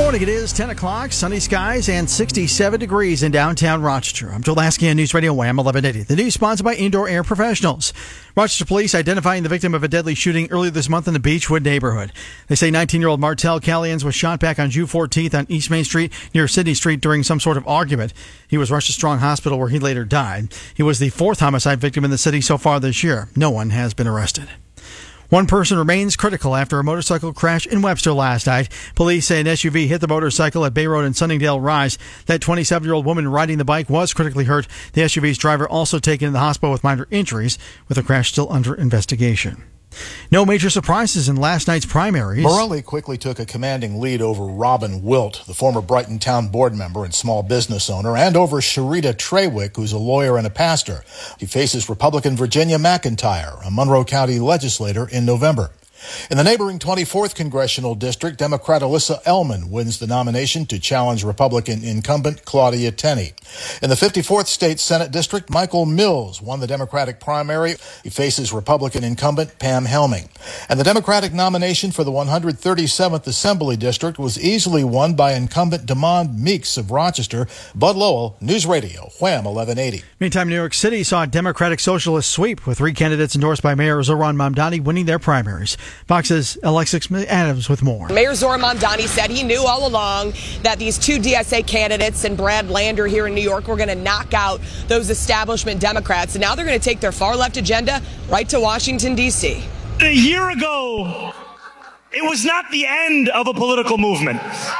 morning. It is 10 o'clock, sunny skies, and 67 degrees in downtown Rochester. I'm Joel Lasky on News Radio Wham 1180. The news sponsored by Indoor Air Professionals. Rochester police identifying the victim of a deadly shooting earlier this month in the Beechwood neighborhood. They say 19-year-old Martel Callians was shot back on June 14th on East Main Street near Sydney Street during some sort of argument. He was rushed to Strong Hospital where he later died. He was the fourth homicide victim in the city so far this year. No one has been arrested. One person remains critical after a motorcycle crash in Webster last night. Police say an SUV hit the motorcycle at Bay Road and Sunningdale Rise. That 27-year-old woman riding the bike was critically hurt. The SUV's driver also taken to the hospital with minor injuries, with the crash still under investigation. No major surprises in last night's primaries. Morelli quickly took a commanding lead over Robin Wilt, the former Brighton Town board member and small business owner, and over Sharita Trawick, who's a lawyer and a pastor. He faces Republican Virginia McIntyre, a Monroe County legislator, in November. In the neighboring 24th Congressional District, Democrat Alyssa Ellman wins the nomination to challenge Republican incumbent Claudia Tenney. In the 54th State Senate District, Michael Mills won the Democratic primary. He faces Republican incumbent Pam Helming. And the Democratic nomination for the 137th Assembly District was easily won by incumbent Demond Meeks of Rochester. Bud Lowell, News Radio, Wham 1180. Meantime, New York City saw a Democratic Socialist sweep with three candidates endorsed by Mayor Zohran Mamdani winning their primaries. Fox's Alexis Adams with more. Mayor Zohran Mamdani said he knew all along that these two DSA candidates and Brad Lander here in New York were going to knock out those establishment Democrats. And now they're going to take their far left agenda right to Washington, D.C. A year ago, it was not the end of a political movement.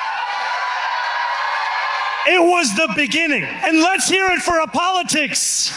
It was the beginning. And let's hear it for a politics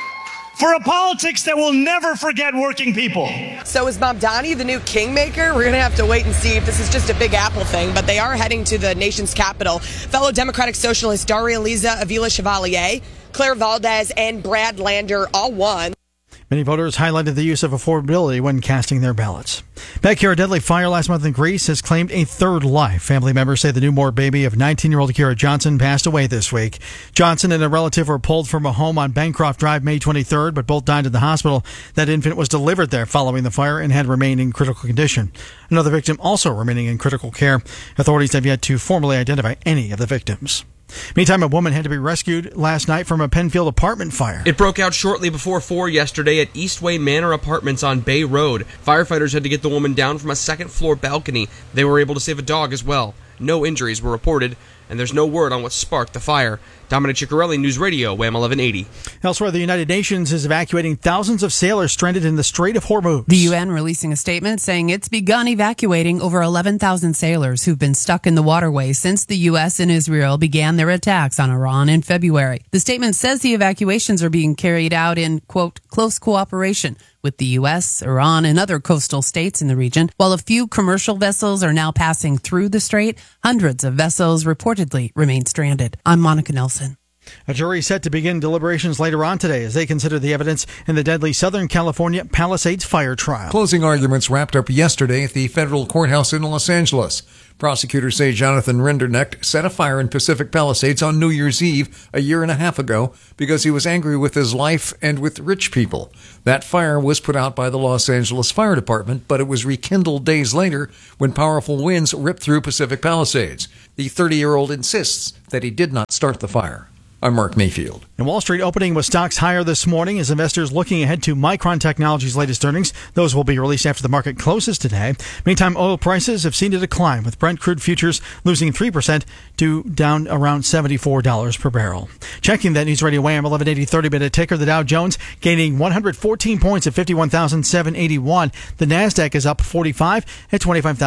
that will never forget working people. So is Mamdani the new kingmaker? We're going to have to wait and see if this is just a Big Apple thing, but they are heading to the nation's capital. Fellow Democratic Socialists Daria Liza, Avila Chevalier, Claire Valdez, and Brad Lander all won. Many voters highlighted the use of affordability when casting their ballots. Back here, a deadly fire last month in Greece has claimed a third life. Family members say the newborn baby of 19-year-old Akira Johnson passed away this week. Johnson and a relative were pulled from a home on Bancroft Drive May 23rd, but both died at the hospital. That infant was delivered there following the fire and had remained in critical condition. Another victim also remaining in critical care. Authorities have yet to formally identify any of the victims. Meantime, a woman had to be rescued last night from a Penfield apartment fire. It broke out shortly before 4 yesterday at Eastway Manor Apartments on Bay Road. Firefighters had to get the woman down from a second-floor balcony. They were able to save a dog as well. No injuries were reported, and there's no word on what sparked the fire. Dominic Ciccarelli, News Radio, Wham 1180. Elsewhere, the United Nations is evacuating thousands of sailors stranded in the Strait of Hormuz. The UN releasing a statement saying it's begun evacuating over 11,000 sailors who've been stuck in the waterway since the U.S. and Israel began their attacks on Iran in February. The statement says the evacuations are being carried out in, quote, close cooperation with the U.S., Iran, and other coastal states in the region. While a few commercial vessels are now passing through the strait, hundreds of vessels reportedly remain stranded. I'm Monica Nelson. A jury set to begin deliberations later on today as they consider the evidence in the deadly Southern California Palisades fire trial. Closing arguments wrapped up yesterday at the federal courthouse in Los Angeles. Prosecutors say Jonathan Rinderknecht set a fire in Pacific Palisades on New Year's Eve a year and a half ago because he was angry with his life and with rich people. That fire was put out by the Los Angeles Fire Department, but it was rekindled days later when powerful winds ripped through Pacific Palisades. The 30-year-old insists that he did not start the fire. I'm Mark Mayfield. And Wall Street opening with stocks higher this morning as investors looking ahead to Micron Technology's latest earnings. Those will be released after the market closes today. Meantime, oil prices have seen a decline, with Brent crude futures losing 3% to down around $74 per barrel. Checking that News Radio Wham 1180 30-minute ticker, the Dow Jones gaining 114 points at 51,781. The NASDAQ is up 45 at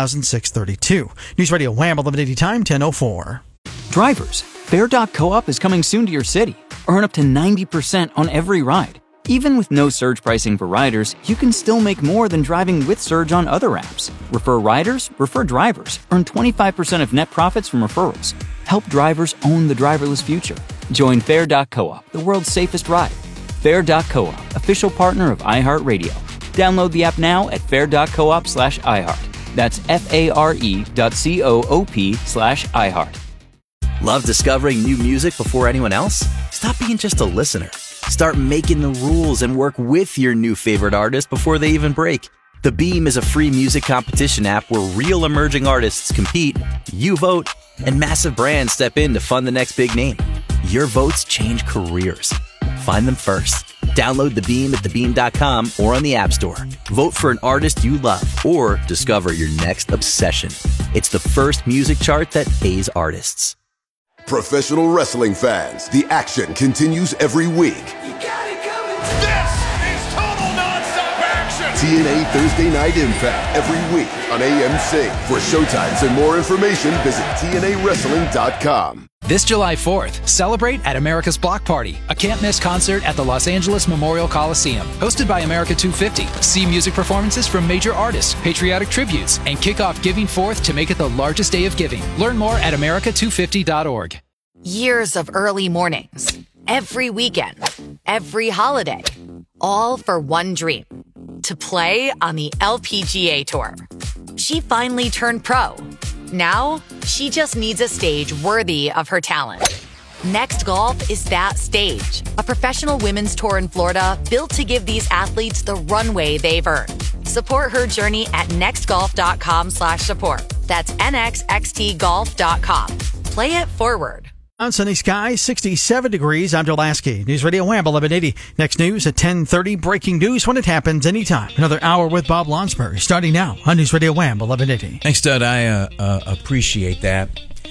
25,632. News Radio Wham 1180 time 10:04. Drivers, Fair.coop is coming soon to your city. Earn up to 90% on every ride. Even with no surge pricing for riders, you can still make more than driving with surge on other apps. Refer riders, refer drivers. Earn 25% of net profits from referrals. Help drivers own the driverless future. Join Fair.coop, the world's safest ride. Fair.coop, official partner of iHeartRadio. Download the app now at fair.coop/iHeart. That's FARE.coop/iHeart. Love discovering new music before anyone else? Stop being just a listener. Start making the rules and work with your new favorite artist before they even break. The Beam is a free music competition app where real emerging artists compete, you vote, and massive brands step in to fund the next big name. Your votes change careers. Find them first. Download The Beam at thebeam.com or on the App Store. Vote for an artist you love or discover your next obsession. It's the first music chart that pays artists. Professional wrestling fans, the action continues every week. You got it coming. This is total nonstop action. TNA Thursday Night Impact every week on AMC. For showtimes and more information, visit TNAWrestling.com. This July 4th, celebrate at America's Block Party, a can't-miss concert at the Los Angeles Memorial Coliseum. Hosted by America 250. See music performances from major artists, patriotic tributes, and kick off Giving Forth to make it the largest day of giving. Learn more at America250.org. Years of early mornings, every weekend, every holiday, all for one dream, to play on the LPGA Tour. She finally turned pro. Now, she just needs a stage worthy of her talent. Next Golf is that stage, a professional women's tour in Florida built to give these athletes the runway they've earned. Support her journey at nextgolf.com/support. That's nxxtgolf.com. Play it forward. On sunny skies, 67 degrees. I'm Joe Lasky. News Radio Wham 1180. Next news at 10:30. Breaking news when it happens anytime. Another hour with Bob Lonsberry starting now on News Radio Wham 1180. Thanks, Dud. I appreciate that.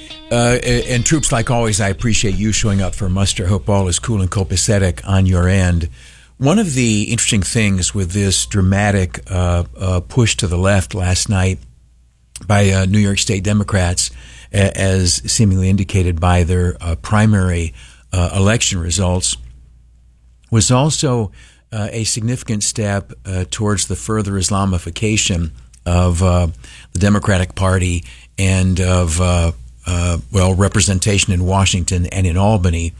And troops, like always, I appreciate you showing up for muster. Hope all is cool and copacetic on your end. One of the interesting things with this dramatic push to the left last night by New York State Democrats, as seemingly indicated by their primary election results, was also a significant step towards the further Islamification of the Democratic Party and of, representation in Washington and in Albany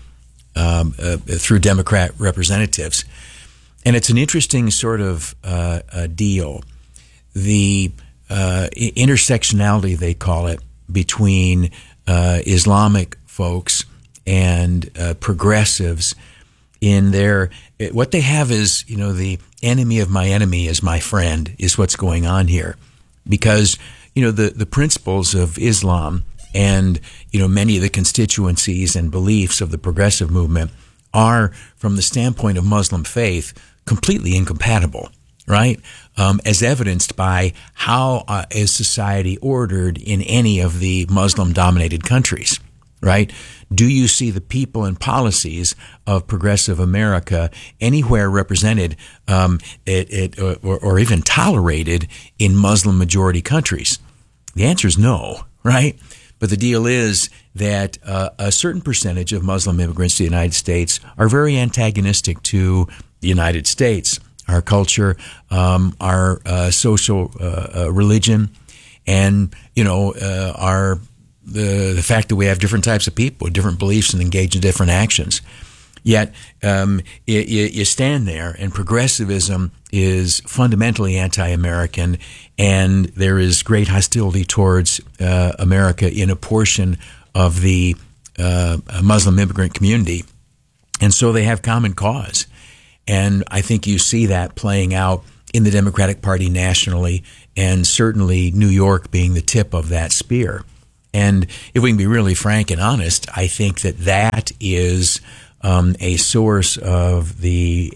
through Democrat representatives. And it's an interesting sort of deal. The intersectionality, they call it, between Islamic folks and progressives in their, what they have is, the enemy of my enemy is my friend is what's going on here. Because, the principles of Islam and, many of the constituencies and beliefs of the progressive movement are, from the standpoint of Muslim faith, completely incompatible. Right? As evidenced by how is society ordered in any of the Muslim-dominated countries, right? Do you see the people and policies of progressive America anywhere represented or even tolerated in Muslim-majority countries? The answer is no, right? But the deal is that a certain percentage of Muslim immigrants to the United States are very antagonistic to the United States, our culture, our social religion, and the fact that we have different types of people with different beliefs and engage in different actions. Yet you stand there, and progressivism is fundamentally anti-American, and there is great hostility towards America in a portion of the Muslim immigrant community, and so they have common cause. And I think you see that playing out in the Democratic Party nationally, and certainly New York being the tip of that spear. And if we can be really frank and honest, I think that is a source of the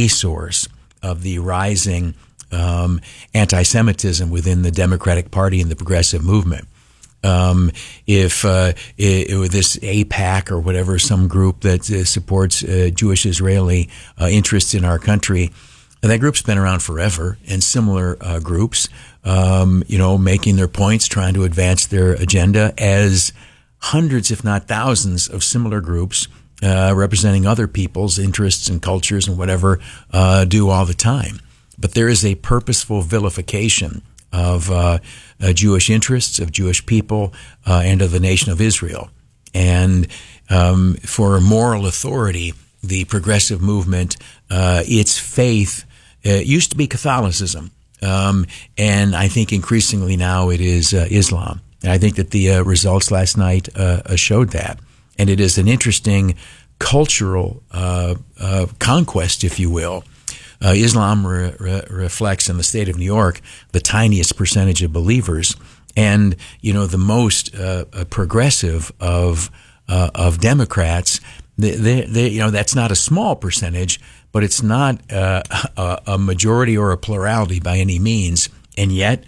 rising anti-Semitism within the Democratic Party and the progressive movement. If this AIPAC or whatever, some group that supports Jewish Israeli interests in our country, that group's been around forever, and similar groups, making their points, trying to advance their agenda, as hundreds, if not thousands, of similar groups representing other people's interests and cultures and whatever do all the time. But there is a purposeful vilification of Jewish interests, of Jewish people, and of the nation of Israel. And for moral authority, the progressive movement, its faith used to be Catholicism, and I think increasingly now it is Islam. And I think that the results last night showed that. And it is an interesting cultural conquest, if you will. Islam reflects, in the state of New York, the tiniest percentage of believers, and the most progressive of Democrats. That's not a small percentage, but it's not a majority or a plurality by any means. And yet,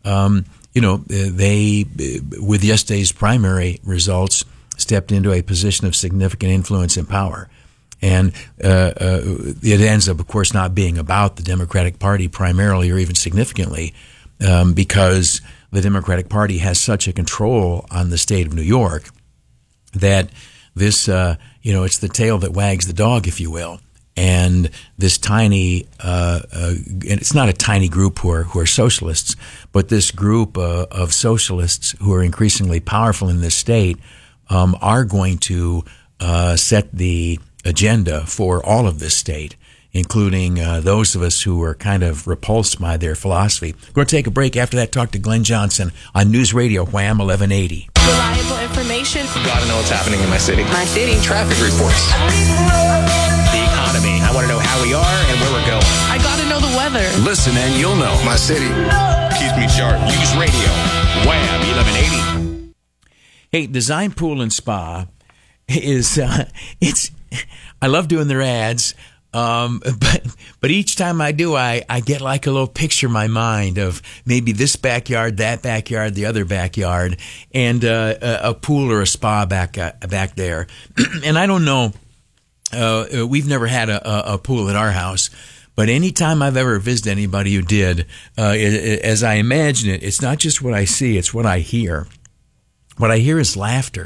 they, with yesterday's primary results, stepped into a position of significant influence and power. And it ends up, of course, not being about the Democratic Party primarily or even significantly, because the Democratic Party has such a control on the state of New York that this, it's the tail that wags the dog, if you will. And this tiny, and it's not a tiny group who are socialists, but this group of socialists who are increasingly powerful in this state are going to set the agenda for all of this state, including those of us who are kind of repulsed by their philosophy. We're going to take a break. After that, talk to Glenn Johnson on News Radio Wham 1180. Reliable information. Gotta know what's happening in my city. My city. Traffic reports. The economy. I want to know how we are and where we're going. I gotta know the weather. Listen and you'll know. My city keeps me sharp. News Radio Wham 1180. Hey, Design Pool and Spa is I love doing their ads. But each time I do, I get like a little picture in my mind of maybe this backyard, that backyard, the other backyard, and a pool or a spa back there. And I don't know, we've never had a pool at our house, but anytime I've ever visited anybody who did, as I imagine it, it's not just what I see, it's what I hear. What I hear is laughter.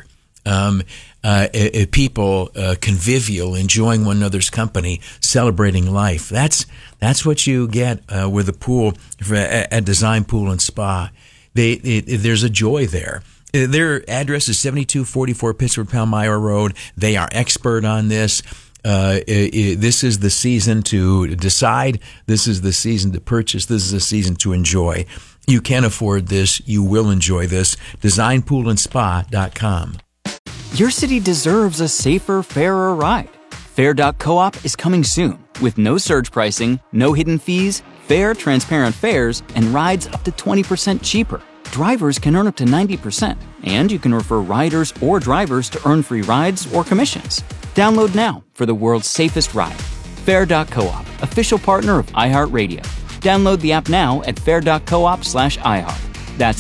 People convivial, enjoying one another's company, celebrating life. That's what you get with a pool at Design Pool and Spa. There's a joy there. Their address is 7244 Pittsburgh Palmyra Road. They are expert on this. This is the season to decide. This is the season to purchase. This is the season to enjoy. You can afford this. You will enjoy this. DesignPoolandSpa.com. Your city deserves a safer, fairer ride. Fair.coop is coming soon with no surge pricing, no hidden fees, fair, transparent fares, and rides up to 20% cheaper. Drivers can earn up to 90%, and you can refer riders or drivers to earn free rides or commissions. Download now for the world's safest ride. Fair.coop, official partner of iHeartRadio. Download the app now at fair.coop/iHeart. That's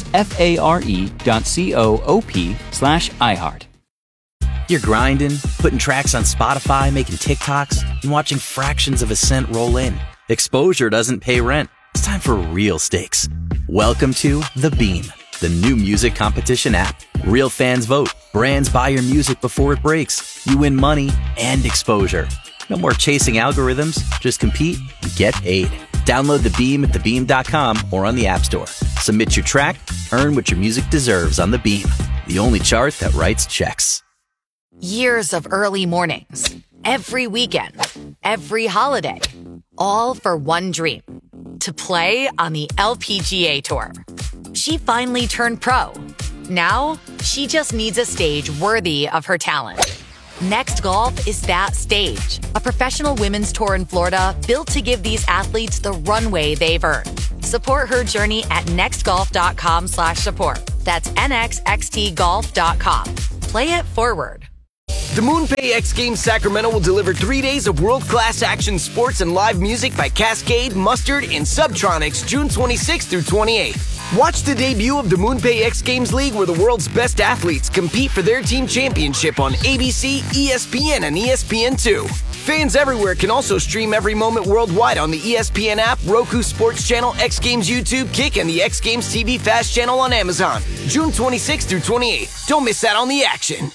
FARE.coop/iHeart. You're grinding, putting tracks on Spotify, making TikToks, and watching fractions of a cent roll in. Exposure doesn't pay rent. It's time for real stakes. Welcome to The Beam, the new music competition app. Real fans vote. Brands buy your music before it breaks. You win money and exposure. No more chasing algorithms. Just compete and get paid. Download The Beam at thebeam.com or on the App Store. Submit your track, earn what your music deserves on The Beam, the only chart that writes checks. Years of early mornings, every weekend, every holiday, all for one dream, to play on the LPGA Tour. She finally turned pro. Now, she just needs a stage worthy of her talent. Next Golf is that stage, a professional women's tour in Florida built to give these athletes the runway they've earned. Support her journey at nextgolf.com/support. That's nxxtgolf.com. Play it forward. The MoonPay X Games Sacramento will deliver 3 days of world-class action sports and live music by Cascade, Mustard, and Subtronics June 26th through 28th. Watch the debut of the MoonPay X Games League, where the world's best athletes compete for their team championship on ABC, ESPN, and ESPN2. Fans everywhere can also stream every moment worldwide on the ESPN app, Roku Sports Channel, X Games YouTube, Kick, and the X Games TV Fast channel on Amazon. June 26th through 28th. Don't miss out on the action.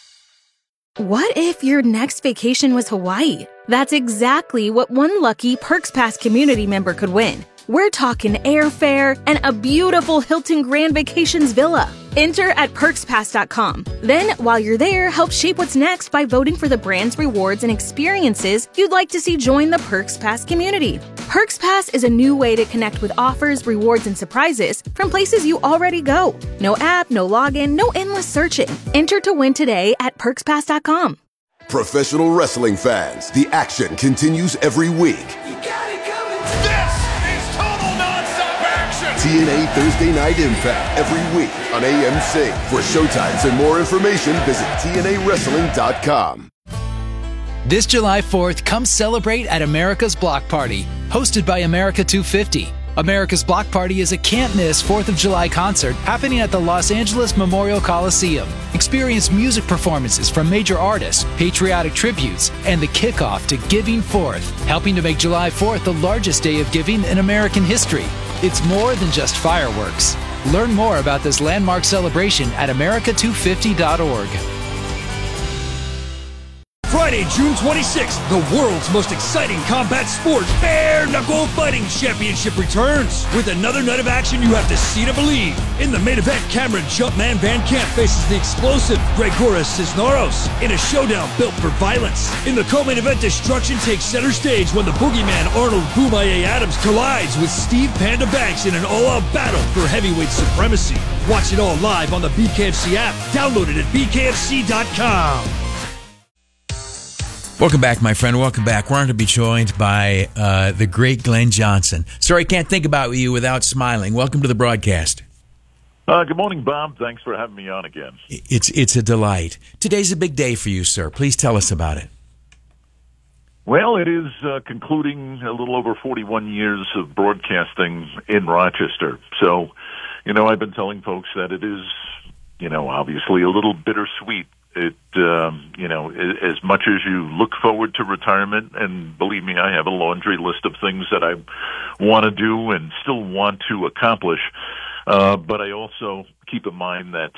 What if your next vacation was Hawaii? That's exactly what one lucky Perks Pass community member could win. We're talking airfare and a beautiful Hilton Grand Vacations villa. Enter at PerksPass.com. Then, while you're there, help shape what's next by voting for the brands, rewards, and experiences you'd like to see join the Perks Pass community. Perks Pass is a new way to connect with offers, rewards, and surprises from places you already go. No app, no login, no endless searching. Enter to win today at PerksPass.com. Professional wrestling fans, the action continues every week. This is total non-stop action. TNA Thursday Night Impact every week on AMC. For showtimes and more information, visit TNAWrestling.com. This July 4th, come celebrate at America's Block Party, hosted by America 250. America's Block Party is a can't-miss 4th of July concert happening at the Los Angeles Memorial Coliseum. Experience music performances from major artists, patriotic tributes, and the kickoff to Giving Forth, helping to make July 4th the largest day of giving in American history. It's more than just fireworks. Learn more about this landmark celebration at america250.org. Friday, June 26th, the world's most exciting combat sport, Bare Knuckle Fighting Championship returns. With another night of action you have to see to believe. In the main event, Cameron Jumpman Van Camp faces the explosive Gregoras Cisneros in a showdown built for violence. In the co-main event, destruction takes center stage when the boogeyman Arnold Boomaye Adams collides with Steve Panda Banks in an all-out battle for heavyweight supremacy. Watch it all live on the BKFC app. Download it at bkfc.com. Welcome back, my friend. Welcome back. We're going to be joined by the great Glenn Johnson. Sorry, I can't think about you without smiling. Welcome to the broadcast. Good morning, Bob. Thanks for having me on again. It's a delight. Today's a big day for you, sir. Please tell us about it. Well, it is concluding a little over 41 years of broadcasting in Rochester. So, I've been telling folks that it is, obviously a little bittersweet. It, as much as you look forward to retirement, and believe me, I have a laundry list of things that I want to do and still want to accomplish. But I also keep in mind that,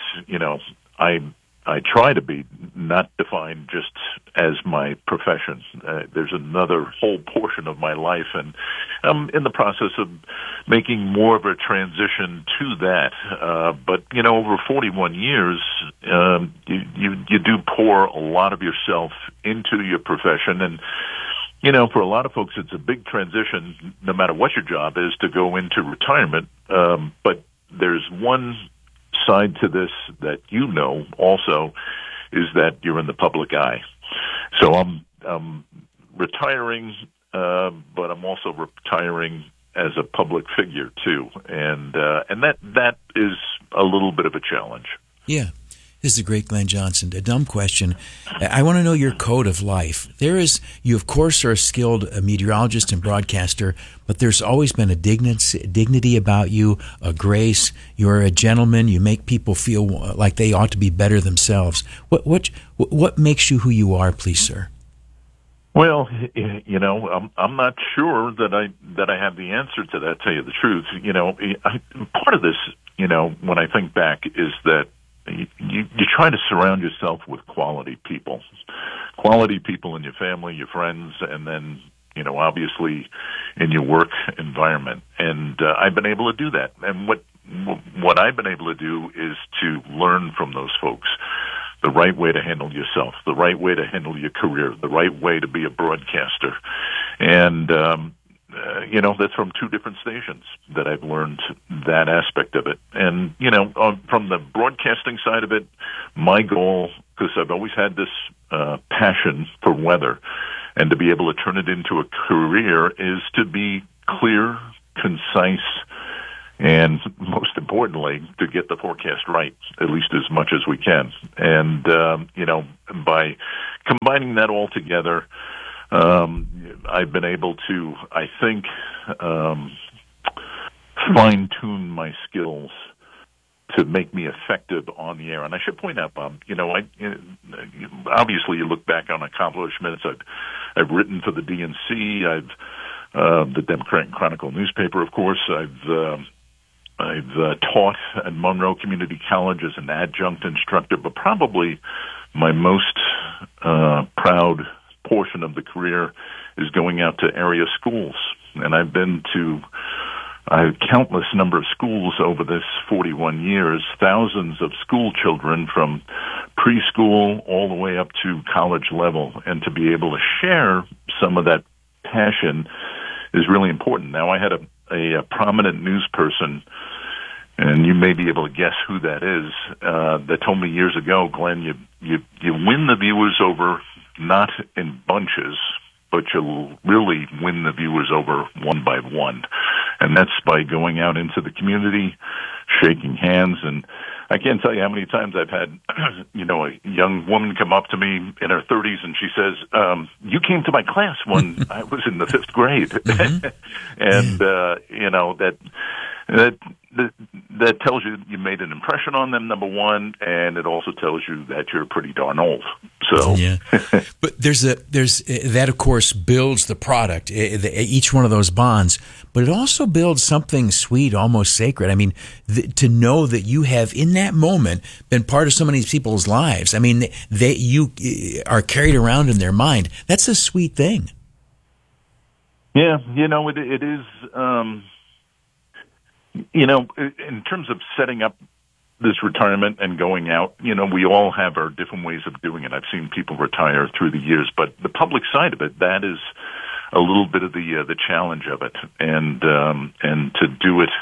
I try to be not defined just as my profession. There's another whole portion of my life, and I'm in the process of making more of a transition to that. But, over 41 years, you do pour a lot of yourself into your profession. And, for a lot of folks, it's a big transition, no matter what your job is, to go into retirement. But there's one side to this that also is that you're in the public eye. So I'm retiring, but I'm also retiring as a public figure too, and that is a little bit of a challenge. Yeah. This is the great Glenn Johnson. A dumb question. I want to know your code of life. You of course are a skilled meteorologist and broadcaster, but there's always been a dignity about you, a grace. You're a gentleman. You make people feel like they ought to be better themselves. What makes you who you are, please, sir? Well, I'm not sure that I have the answer to that, to tell you the truth. Part of this, when I think back, is that you try to surround yourself with quality people in your family, your friends, and then, obviously in your work environment. And I've been able to do that. And what I've been able to do is to learn from those folks the right way to handle yourself, the right way to handle your career, the right way to be a broadcaster. And, that's from two different stations that I've learned that aspect of it. And, from the broadcasting side of it, my goal, because I've always had this passion for weather, and to be able to turn it into a career, is to be clear, concise, and most importantly, to get the forecast right, at least as much as we can. And, by combining that all together, I've been able to, I think, fine-tune my skills to make me effective on the air. And I should point out, Bob, obviously you look back on accomplishments. I've written for the DNC. I've the Democrat Chronicle newspaper, of course. I've taught at Monroe Community College as an adjunct instructor, but probably my most proud portion of the career is going out to area schools. And I've been to a countless number of schools over this 41 years, thousands of school children from preschool all the way up to college level. And to be able to share some of that passion is really important. Now, I had a prominent news person, and you may be able to guess who that is, that told me years ago, Glenn, you win the viewers over not in bunches, but you'll really win the viewers over one by one. And that's by going out into the community, shaking hands. And I can't tell you how many times I've had, a young woman come up to me in her 30s and she says, you came to my class when I was in the 5th grade. Mm-hmm. And, that tells you made an impression on them, number one, and it also tells you that you're pretty darn old. So, yeah. But there's that, of course, builds the product, each one of those bonds, but it also builds something sweet, almost sacred. I mean, to know that you have, in that moment, been part of so many people's lives. I mean, you are carried around in their mind. That's a sweet thing. Yeah, it is. In terms of setting up this retirement and going out, we all have our different ways of doing it. I've seen people retire through the years, but the public side of it, that is a little bit of the challenge of it. And to do it,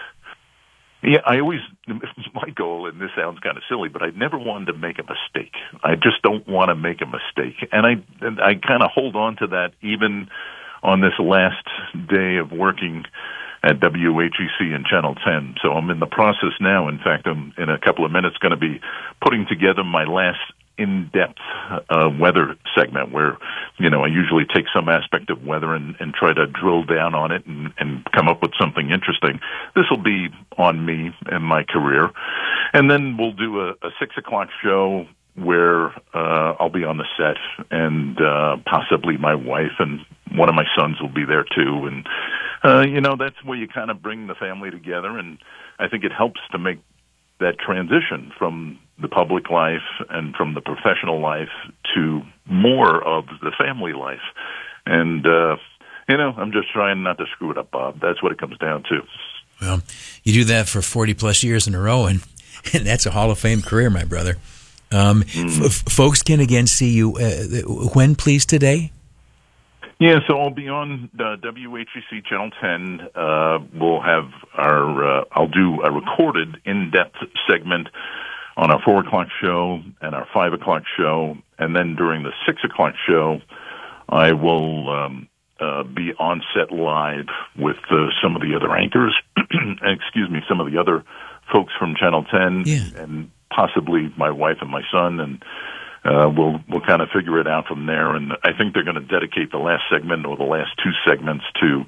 my goal, and this sounds kind of silly, but I never wanted to make a mistake. I just don't want to make a mistake. And I kind of hold on to that even on this last day of working at WHEC and Channel 10. So I'm in the process now. In fact, I'm in a couple of minutes going to be putting together my last in-depth weather segment where, I usually take some aspect of weather and try to drill down on it and come up with something interesting. This will be on me and my career. And then we'll do a 6 o'clock show where I'll be on the set, and possibly my wife and one of my sons will be there too. And that's where you kind of bring the family together, and I think it helps to make that transition from the public life and from the professional life to more of the family life. And, I'm just trying not to screw it up, Bob. That's what it comes down to. Well, you do that for 40-plus years in a row, and that's a Hall of Fame career, my brother. Folks can again see you when, please, today? Yeah, so I'll be on WHEC Channel 10. We'll have I'll do a recorded in-depth segment on our 4 o'clock show and our 5 o'clock show. And then during the 6 o'clock show, I will be on set live with some of the other anchors, some of the other folks from Channel 10, and possibly my wife and my son, and we'll kind of figure it out from there. And I think they're going to dedicate the last segment or the last 2 segments to,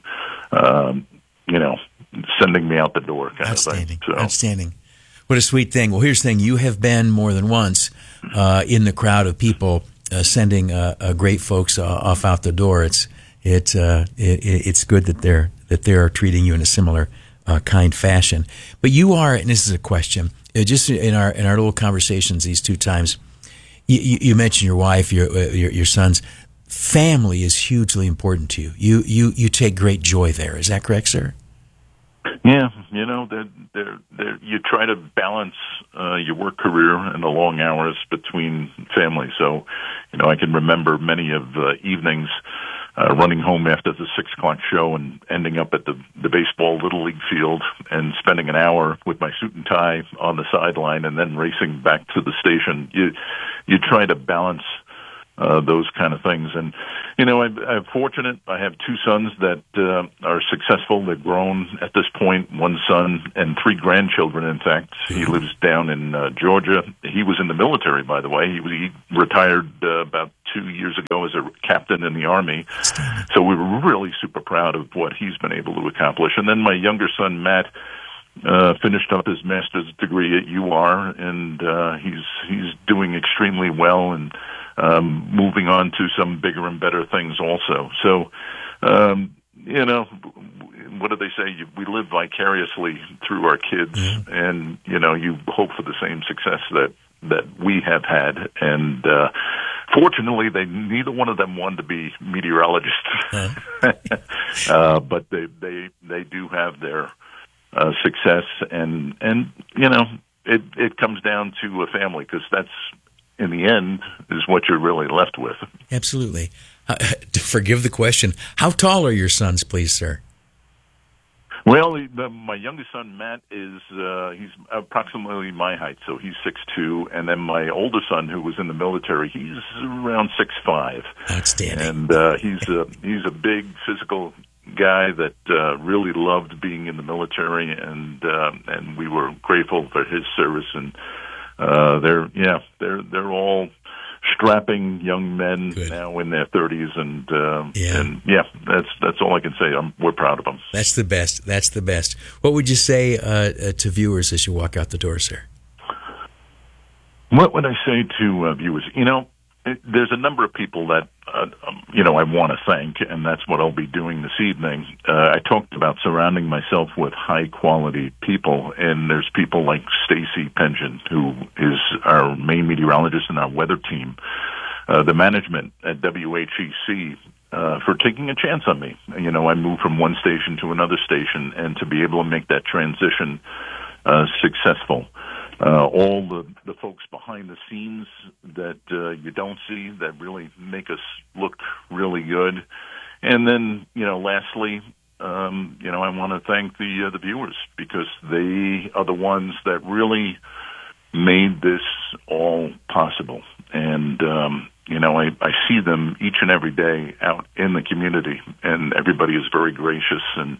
sending me out the door. Outstanding. So. Outstanding. What a sweet thing. Well, here's the thing. You have been more than once in the crowd of people sending great folks off out the door. It's good that they're treating you in a similar kind fashion. But you are, and this is a question, just in our little conversations these 2 times. You mentioned your wife, your sons. Family is hugely important to you. You take great joy there. Is that correct, sir? Yeah, you try to balance your work career and the long hours between family. So, I can remember many of the evenings running home after the 6 o'clock show and ending up at the baseball Little League field and spending an hour with my suit and tie on the sideline and then racing back to the station. You try to balance those kind of things. And, I'm fortunate. I have 2 sons that are successful. They've grown at this point, 1 son and 3 grandchildren, in fact. He lives down in Georgia. He was in the military, by the way. He retired about 2 years ago as a captain in the Army. So we were really super proud of what he's been able to accomplish. And then my younger son, Matt, finished up his master's degree at UR, and he's doing extremely well and moving on to some bigger and better things also. So, what do they say? We live vicariously through our kids, and you hope for the same success that we have had. And fortunately, neither one of them wanted to be meteorologists, but they do have their success, and it comes down to a family, because that's, in the end, is what you're really left with. Absolutely. Forgive the question. How tall are your sons, please, sir? Well, my youngest son, Matt, he's approximately my height, so he's 6'2", and then my older son, who was in the military, he's around 6'5". Outstanding. And he's a big physical guy that really loved being in the military, and we were grateful for his service. And they're all strapping young men now in their 30s, and that's all I can say. We're proud of them. That's the best. That's the best. What would you say to viewers as you walk out the door, sir? What would I say to viewers? There's a number of people that, I want to thank, and that's what I'll be doing this evening. I talked about surrounding myself with high-quality people, and there's people like Stacy Pension, who is our main meteorologist in our weather team, the management at WHEC, for taking a chance on me. I moved from one station to another station, and to be able to make that transition successful. All the folks behind the scenes that you don't see that really make us look really good. And then, lastly, I want to thank the viewers, because they are the ones that really made this all possible. And, I see them each and every day out in the community, and everybody is very gracious. And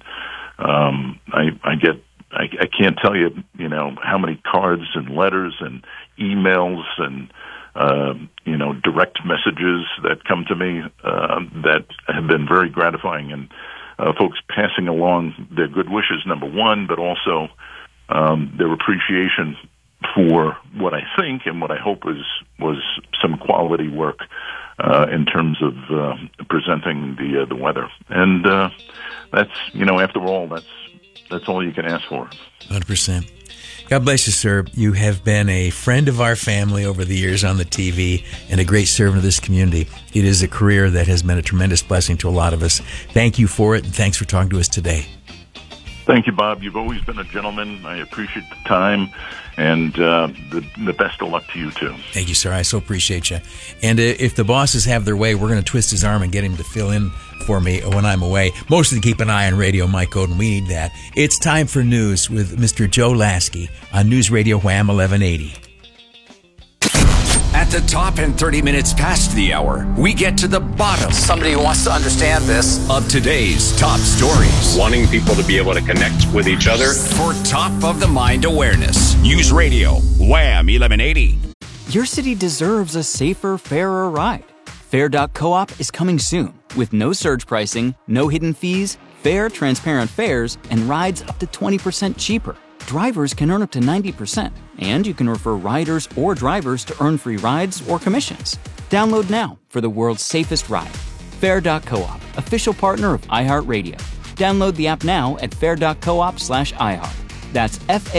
I can't tell you, how many cards and letters and emails and, direct messages that come to me that have been very gratifying, and folks passing along their good wishes, number one, but also their appreciation for what I think and what I hope was some quality work in terms of presenting the weather. And that's, after all, that's all you can ask for. 100%. God bless you, sir. You have been a friend of our family over the years on the TV and a great servant of this community. It is a career that has been a tremendous blessing to a lot of us. Thank you for it, and thanks for talking to us today. Thank you, Bob. You've always been a gentleman. I appreciate the time, and the best of luck to you, too. Thank you, sir. I so appreciate you. And if the bosses have their way, we're going to twist his arm and get him to fill in for me when I'm away. Mostly keep an eye on radio, Mike Oden. We need that. It's time for news with Mr. Joe Lasky on News Radio Wham 1180. At the top and 30 minutes past the hour, we get to the bottom. Somebody who wants to understand this. Of today's top stories. Wanting people to be able to connect with each other. For top of the mind awareness. News Radio Wham 1180. Your city deserves a safer, fairer ride. Fair.coop is coming soon with no surge pricing, no hidden fees, fair, transparent fares, and rides up to 20% cheaper. Drivers can earn up to 90%, and you can refer riders or drivers to earn free rides or commissions. Download now for the world's safest ride. Fair.coop, official partner of iHeartRadio. Download the app now at fair.coop/iHeart. That's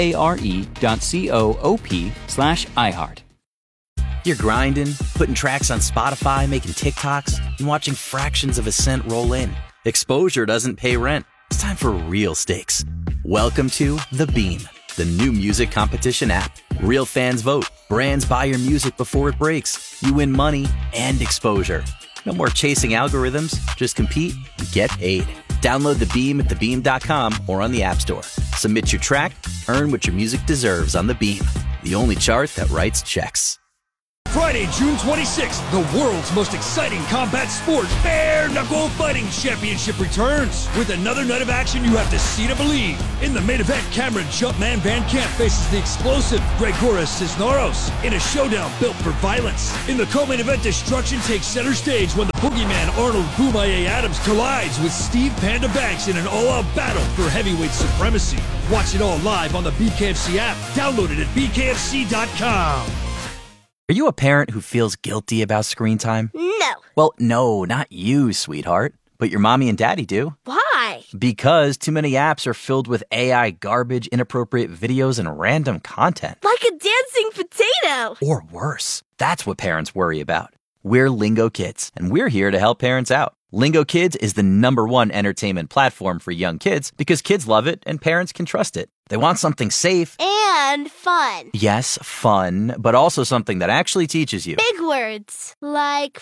FARE.coop/iHeart. You're grinding, putting tracks on Spotify, making TikToks, and watching fractions of a cent roll in. Exposure doesn't pay rent. It's time for real stakes. Welcome to The Beam, the new music competition app. Real fans vote. Brands buy your music before it breaks. You win money and exposure. No more chasing algorithms. Just compete and get paid. Download The Beam at thebeam.com or on the App Store. Submit your track, earn what your music deserves on The Beam, the only chart that writes checks. Friday, June 26th, the world's most exciting combat sport, Bare Knuckle Fighting Championship returns. With another night of action you have to see to believe. In the main event, Cameron Jumpman Van Camp faces the explosive Gregoras Cisneros in a showdown built for violence. In the co-main event, destruction takes center stage when the boogeyman Arnold Boomaye Adams collides with Steve Panda Banks in an all-out battle for heavyweight supremacy. Watch it all live on the BKFC app. Download it at bkfc.com. Are you a parent who feels guilty about screen time? No. Well, no, not you, sweetheart. But your mommy and daddy do. Why? Because too many apps are filled with AI garbage, inappropriate videos, and random content. Like a dancing potato. Or worse. That's what parents worry about. We're Lingo Kids, and we're here to help parents out. Lingo Kids is the #1 entertainment platform for young kids because kids love it and parents can trust it. They want something safe. And fun. Yes, fun, but also something that actually teaches you. Big words. Like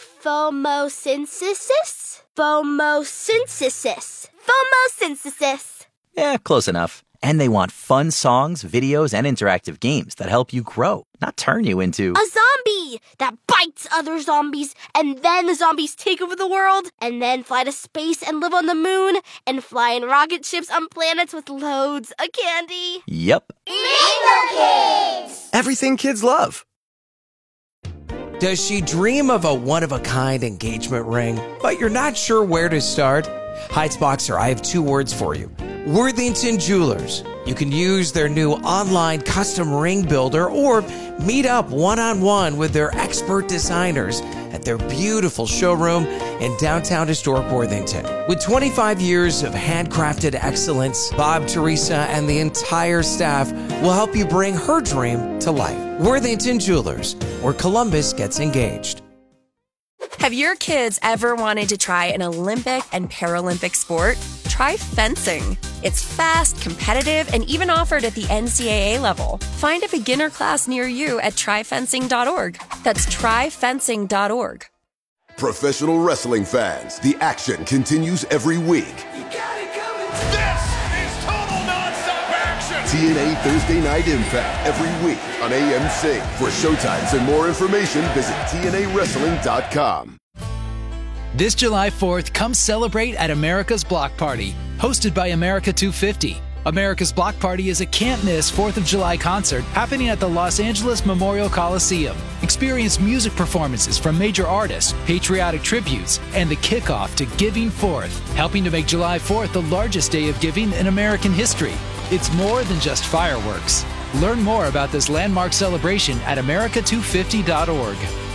phomosynthesis? Phomosynthesis. Phomosynthesis. Yeah, close enough. And they want fun songs, videos, and interactive games that help you grow, not turn you into a zombie that bites other zombies, and then the zombies take over the world, and then fly to space and live on the moon, and fly in rocket ships on planets with loads of candy. Yep. Mango Kids! Everything kids love. Does she dream of a one-of-a-kind engagement ring, but you're not sure where to start? Heights I have two words for you. Worthington Jewelers. You can use their new online custom ring builder or meet up one-on-one with their expert designers at their beautiful showroom in downtown historic Worthington. With 25 years of handcrafted excellence, Bob, Teresa, and the entire staff will help you bring her dream to life. Worthington Jewelers, where Columbus gets engaged. Have your kids ever wanted to try an Olympic and Paralympic sport? Try fencing. It's fast, competitive, and even offered at the NCAA level. Find a beginner class near you at tryfencing.org. That's tryfencing.org. Professional wrestling fans, the action continues every week. This is total nonstop action. TNA Thursday Night Impact every week on AMC. For showtimes and more information, visit TNAWrestling.com. This July 4th, come celebrate at America's Block Party, hosted by America 250. America's Block Party is a can't-miss 4th of July concert happening at the Los Angeles Memorial Coliseum. Experience music performances from major artists, patriotic tributes, and the kickoff to Giving Fourth, helping to make July 4th the largest day of giving in American history. It's more than just fireworks. Learn more about this landmark celebration at america250.org.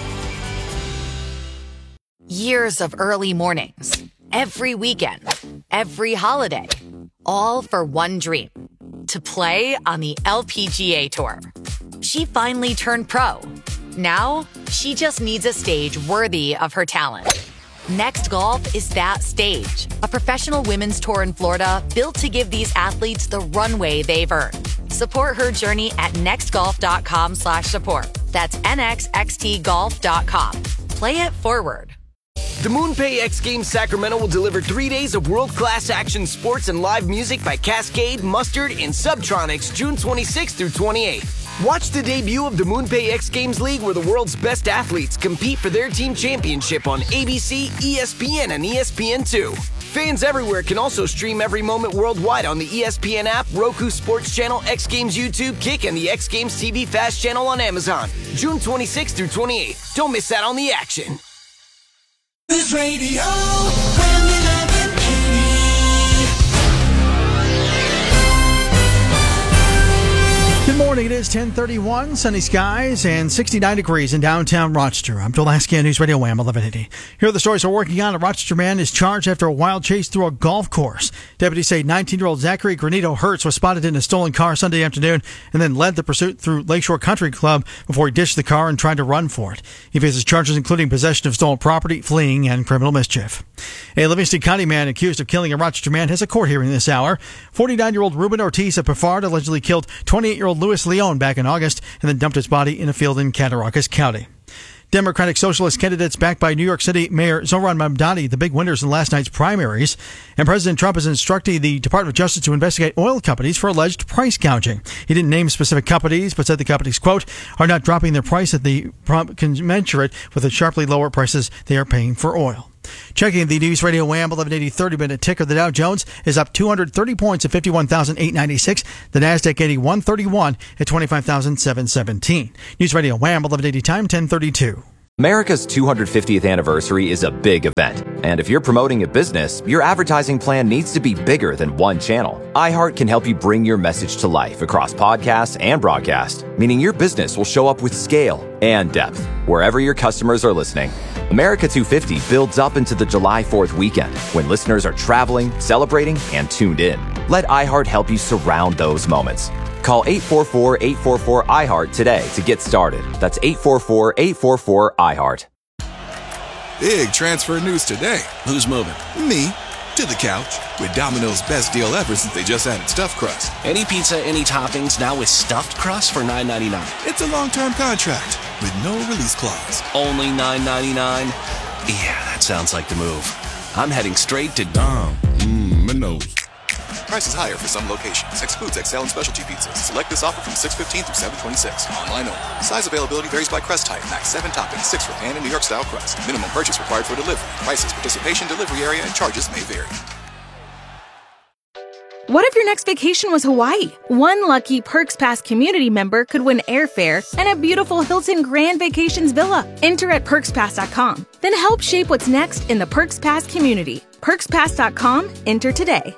Years of early mornings, every weekend, every holiday, all for one dream, to play on the LPGA Tour. She finally turned pro. Now, she just needs a stage worthy of her talent. Next Golf is that stage, a professional women's tour in Florida built to give these athletes the runway they've earned. Support her journey at nextgolf.com/support. That's nxxtgolf.com. Play it forward. The MoonPay X Games Sacramento will deliver 3 days of world-class action sports and live music by Cascade, Mustard, and Subtronics June 26th through 28th. Watch the debut of the MoonPay X Games League where the world's best athletes compete for their team championship on ABC, ESPN, and ESPN2. Fans everywhere can also stream every moment worldwide on the ESPN app, Roku Sports Channel, X Games YouTube, Kick, and the X Games TV Fast Channel on Amazon. June 26th through 28th. Don't miss out on the action. This radio, Wham 1180. Good morning. It is 10:31, sunny skies and 69 degrees in downtown Rochester. I'm Joel Lasky, News Radio Wham 1180. Here are the stories we're working on. A Rochester man is charged after a wild chase through a golf course. Deputies say 19-year-old Zachary Granito Hertz was spotted in a stolen car Sunday afternoon and then led the pursuit through Lakeshore Country Club before he ditched the car and tried to run for it. He faces charges including possession of stolen property, fleeing, and criminal mischief. A Livingston County man accused of killing a Rochester man has a court hearing this hour. 49-year-old Ruben Ortiz of Peffard allegedly killed 28-year-old Louis Leon back in August and then dumped his body in a field in Cattaraugus County. Democratic Socialist candidates backed by New York City Mayor Zohran Mamdani, the big winners in last night's primaries. And President Trump is instructing the Department of Justice to investigate oil companies for alleged price gouging. He didn't name specific companies, but said the companies, quote, are not dropping their price at the commensurate with the sharply lower prices they are paying for oil. Checking the News Radio Wham 1180 30-minute ticker, the Dow Jones is up 230 points at 51,896. The Nasdaq 8131 at 25,717. News Radio Wham 1180 time 1032. America's 250th anniversary is a big event, and if you're promoting a business, your advertising plan needs to be bigger than one channel. iHeart can help you bring your message to life across podcasts and broadcast, meaning your business will show up with scale and depth wherever your customers are listening. America 250 builds up into the July 4th weekend when listeners are traveling, celebrating, and tuned in. Let iHeart help you surround those moments. Call 844-844-iHeart today to get started. That's 844-844-iHeart. Big transfer news today. Who's moving? Me. To the couch. With Domino's best deal ever since they just added stuffed crust. Any pizza, any toppings, now with stuffed crust for $9.99. It's a long-term contract with no release clause. Only $9.99? Yeah, that sounds like the move. I'm heading straight to Domino's. Prices higher for some locations. Excludes XL and specialty pizzas. Select this offer from 6/15 through 7/26. Online only. Size availability varies by crust type. Max 7 toppings, 6 for pan and New York style crust. Minimum purchase required for delivery. Prices, participation, delivery area, and charges may vary. What if your next vacation was Hawaii? One lucky Perks Pass community member could win airfare and a beautiful Hilton Grand Vacations villa. Enter at PerksPass.com. Then help shape what's next in the Perks Pass community. PerksPass.com. Enter today.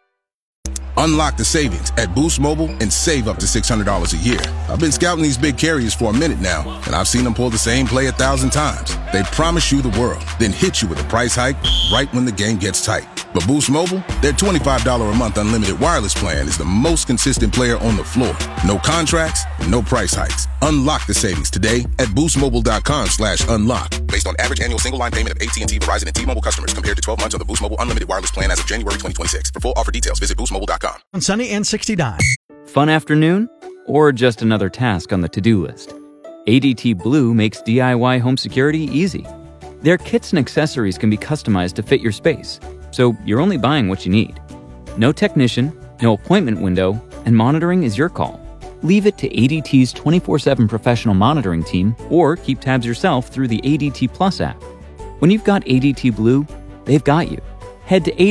Unlock the savings at Boost Mobile and save up to $600 a year. I've been scouting these big carriers for a minute now, and I've seen them pull the same play 1,000 times. They promise you the world, then hit you with a price hike right when the game gets tight. But Boost Mobile, their $25 a month unlimited wireless plan is the most consistent player on the floor. No contracts, no price hikes. Unlock the savings today at boostmobile.com/unlock. Based on average annual single line payment of AT&T, Verizon, and T-Mobile customers compared to 12 months on the Boost Mobile unlimited wireless plan as of January 2026. For full offer details, visit boostmobile.com. On sunny and 69. Fun afternoon? Or just another task on the to-do list? ADT Blue makes DIY home security easy. Their kits and accessories can be customized to fit your space, so you're only buying what you need. No technician, no appointment window, and monitoring is your call. Leave it to ADT's 24/7 professional monitoring team or keep tabs yourself through the ADT Plus app. When you've got ADT Blue, they've got you. Head to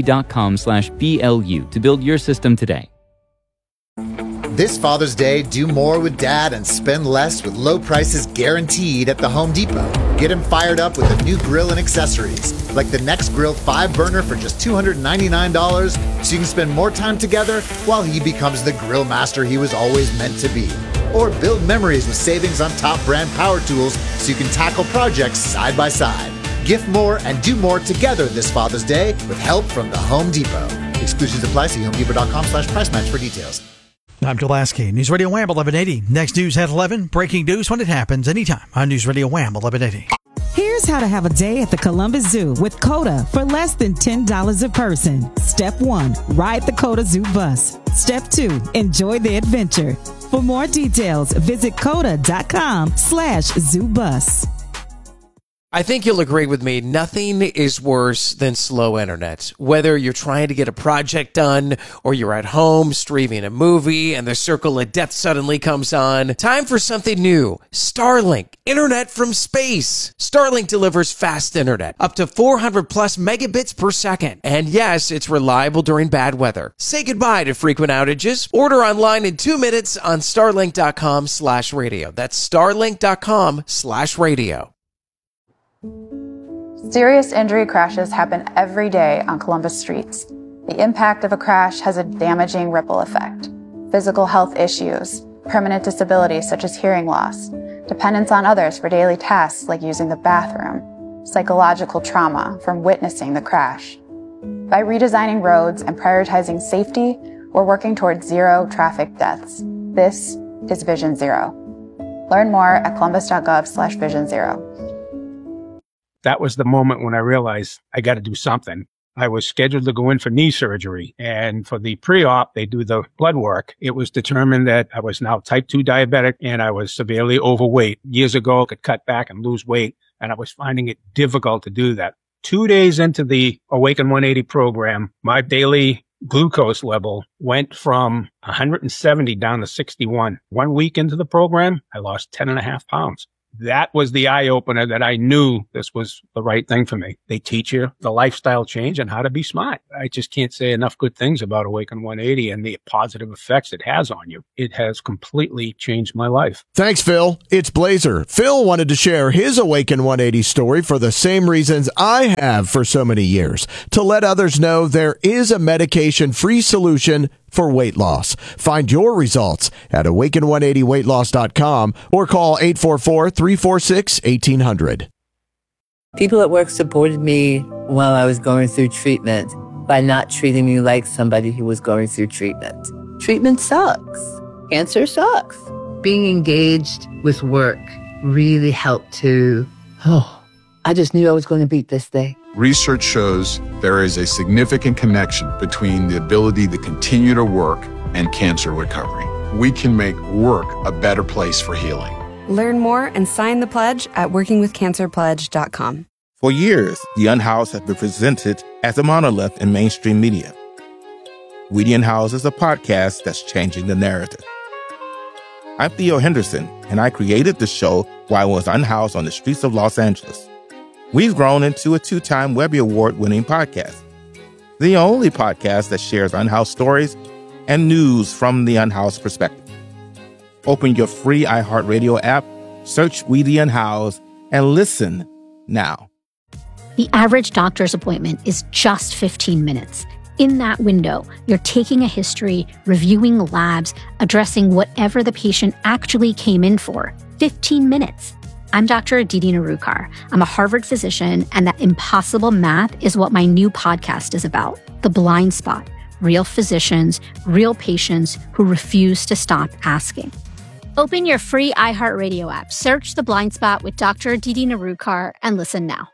ADT.com/BLU to build your system today. This Father's Day, do more with Dad and spend less with low prices guaranteed at the Home Depot. Get him fired up with a new grill and accessories, like the Next Grill 5-burner for just $299, so you can spend more time together while he becomes the grill master he was always meant to be. Or build memories with savings on top brand power tools so you can tackle projects side by side. Gift more and do more together this Father's Day with help from the Home Depot. Exclusions apply. See HomeDepot.com/price match for details. I'm Joe Lasky, News Radio Wham 1180. Next news at 11. Breaking news when it happens anytime on News Radio Wham 1180. Here's how to have a day at the Columbus Zoo with COTA for less than $10 a person. Step 1, ride the COTA Zoo bus. Step 2, enjoy the adventure. For more details, visit COTA.com/zoobus. I think you'll agree with me. Nothing is worse than slow internet. Whether you're trying to get a project done or you're at home streaming a movie and the circle of death suddenly comes on. Time for something new. Starlink. Internet from space. Starlink delivers fast internet. Up to 400 plus megabits per second. And yes, it's reliable during bad weather. Say goodbye to frequent outages. Order online in 2 minutes on starlink.com/radio. That's starlink.com/radio. Serious injury crashes happen every day on Columbus streets. The impact of a crash has a damaging ripple effect. Physical health issues, permanent disability such as hearing loss, dependence on others for daily tasks like using the bathroom, psychological trauma from witnessing the crash. By redesigning roads and prioritizing safety, we're working towards zero traffic deaths. This is Vision Zero. Learn more at columbus.gov/vision0. That was the moment when I realized I got to do something. I was scheduled to go in for knee surgery, and for the pre-op, they do the blood work. It was determined that I was now type 2 diabetic and I was severely overweight. Years ago, I could cut back and lose weight, and I was finding it difficult to do that. 2 days into the Awaken 180 program, my daily glucose level went from 170 down to 61. 1 week into the program, I lost 10.5 pounds. That was the eye-opener that I knew this was the right thing for me. They teach you the lifestyle change and how to be smart. I just can't say enough good things about Awaken 180 and the positive effects it has on you. It has completely changed my life. Thanks, Phil. It's Blazer. Phil wanted to share his Awaken 180 story for the same reasons I have for so many years, to let others know there is a medication-free solution for weight loss. Find your results at awaken180weightloss.com or call 844-346-1800. People at work supported me while I was going through treatment by not treating me like somebody who was going through treatment. Treatment sucks. Cancer sucks. Being engaged with work really helped to, I just knew I was going to beat this thing. Research shows there is a significant connection between the ability to continue to work and cancer recovery. We can make work a better place for healing. Learn more and sign the pledge at workingwithcancerpledge.com. For years, the Unhoused have been presented as a monolith in mainstream media. Weedy and House is a podcast that's changing the narrative. I'm Theo Henderson, and I created the show while I was unhoused on the streets of Los Angeles. We've grown into a 2-time Webby Award-winning podcast, the only podcast that shares unhoused stories and news from the unhoused perspective. Open your free iHeartRadio app, search Weedy and House, and listen now. The average doctor's appointment is just 15 minutes. In that window, you're taking a history, reviewing labs, addressing whatever the patient actually came in for. 15 minutes. I'm Dr. Aditi Narukar. I'm a Harvard physician, and that impossible math is what my new podcast is about. The Blind Spot. Real physicians, real patients who refuse to stop asking. Open your free iHeartRadio app, search The Blind Spot with Dr. Aditi Narukar, and listen now.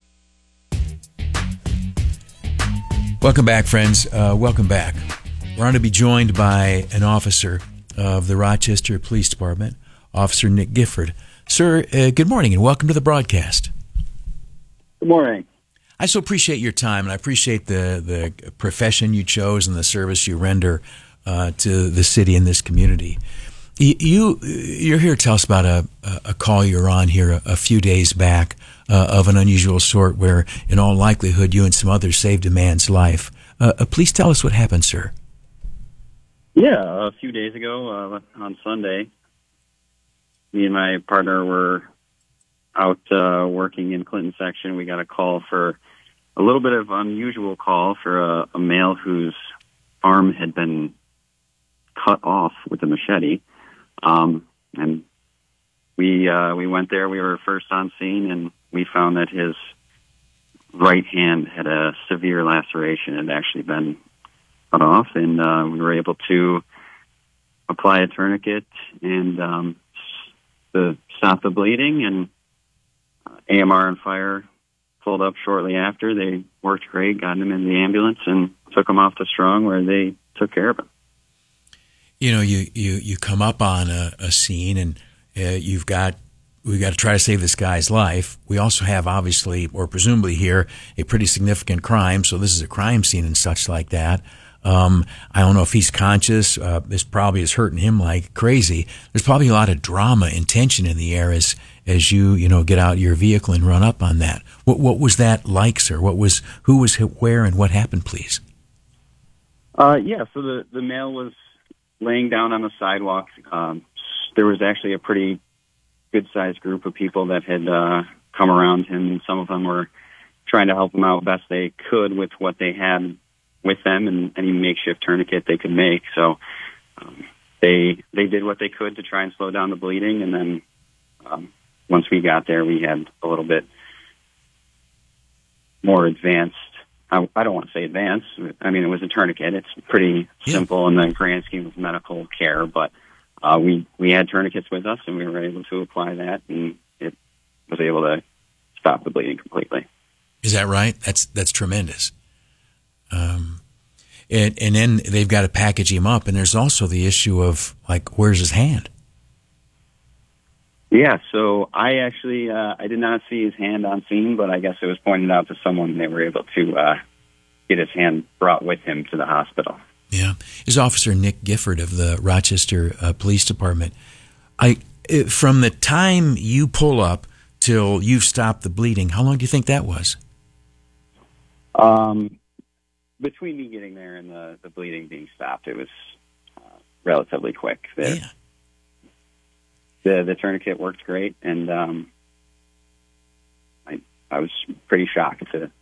Welcome back, friends. Welcome back. We're going to be joined by an officer of the Rochester Police Department, Officer Nick Gifford. Sir, good morning and welcome to the broadcast. Good morning. I so appreciate your time, and I appreciate the profession you chose and the service you render to the city and this community. You're here to tell us about a call you were on here a few days back of an unusual sort where, in all likelihood, you and some others saved a man's life. Please tell us what happened, sir. Yeah, a few days ago on Sunday, me and my partner were out working in Clinton section. We got a call for a little bit of unusual call for a male whose arm had been cut off with a machete. And we went there. We were first on scene, and we found that his right hand had a severe laceration. It had actually been cut off, and we were able to apply a tourniquet and to stop the bleeding. And AMR and fire pulled up shortly after. They worked great, got him in the ambulance, and took him off to Strong, where they took care of him. You know, you come up on a scene, and we've got to try to save this guy's life. We also have, obviously, or presumably here, a pretty significant crime. So this is a crime scene and such like that. I don't know if he's conscious. This probably is hurting him like crazy. There's probably a lot of drama and tension in the air as you get out your vehicle and run up on that. What was that like, sir? Who was hit where and what happened, please? Yeah, so the male was laying down on the sidewalk. There was actually a pretty good-sized group of people that had come around him. Some of them were trying to help him out best they could with what they had with them and any makeshift tourniquet they could make. So they did what they could to try and slow down the bleeding. And then once we got there, we had a little bit more advanced. I don't want to say advanced. I mean, it was a tourniquet. It's pretty simple in the grand scheme of medical care, but we had tourniquets with us, and we were able to apply that, and it was able to stop the bleeding completely. Is that right? That's tremendous. And then they've got to package him up, and there's also the issue of, like, where's his hand? Yeah, so I actually I did not see his hand on scene, but I guess it was pointed out to someone, and they were able to get his hand brought with him to the hospital. Yeah. Is Officer Nick Gifford of the Rochester Police Department. From the time you pull up till you've stopped the bleeding, how long do you think that was? Between me getting there and the bleeding being stopped, it was relatively quick. The tourniquet worked great, and I was pretty shocked, to